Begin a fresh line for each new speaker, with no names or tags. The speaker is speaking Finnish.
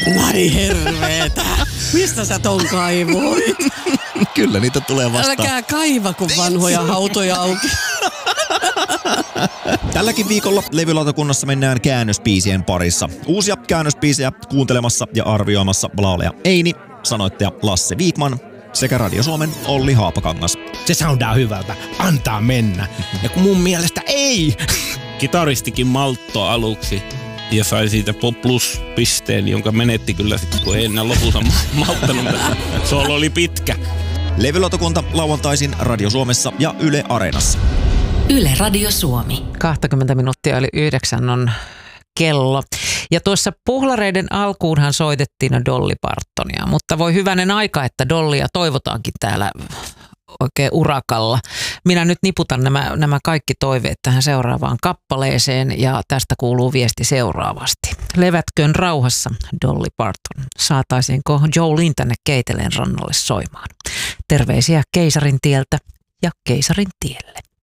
Ai herveetä. Mistä sä ton kaivoit?
Kyllä niitä tulee vastaan.
Älkää kaiva, kun vanhoja hautoja auki.
Tälläkin viikolla levylautakunnassa mennään käännösbiisien parissa. Uusia käännösbiisejä kuuntelemassa ja arvioimassa laulaja Eini, sanoittaja Lasse Viikman sekä Radio Suomen Olli Haapakangas.
Se soundaa hyvältä. Antaa mennä. Ja kun mun mielestä ei.
Kitaristikin maltto aluksi ja sai siitä plus-pisteen, jonka menetti kyllä sitten, kun ei enää lopussa malttanut. Solo oli pitkä.
Levylautakunta lauantaisin Radio Suomessa ja Yle Areenassa.
Yle Radio Suomi.
20 minuuttia yli 9 on kello. Ja tuossa puhlareiden alkuunhan soitettiin Dolly Partonia, mutta voi hyvänen aika, että Dollia toivotaankin täällä oikein urakalla. Minä nyt niputan nämä kaikki toiveet tähän seuraavaan kappaleeseen ja tästä kuuluu viesti seuraavasti. Levätköön rauhassa, Dolly Parton. Saataisiinko Jolene tänne Keiteleen rannalle soimaan? Terveisiä Keisarin tieltä ja Keisarin tielle.